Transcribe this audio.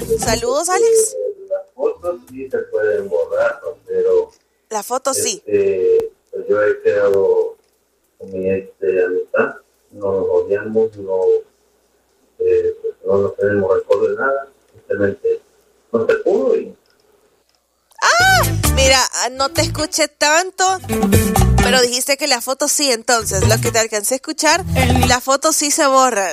Saludos, Alex. Las fotos sí se pueden borrar, ¿no? Pero La foto sí. pues yo he quedado con mi ex de amistad, no nos odiamos, pues no nos tenemos recuerdo de nada, simplemente no se pudo y... Mira, no te escuché tanto, pero dijiste que la foto sí, entonces, lo que te alcancé a escuchar, la foto sí se borra.